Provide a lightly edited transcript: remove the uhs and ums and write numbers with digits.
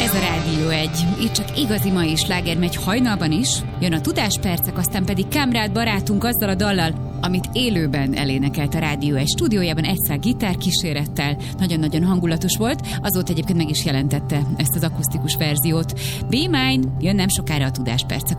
Ez a Rádió 1. Itt csak igazi mai sláger megy hajnalban is. Jön a Tudáspercek, aztán pedig Kámrád barátunk azzal a dallal, amit élőben elénekelt a Rádió 1 stúdiójában egy szál gitárkísérettel. Nagyon-nagyon hangulatos volt. Azóta egyébként meg is jelentette ezt az akusztikus verziót. Be Mine, jön nem sokára a Tudáspercek.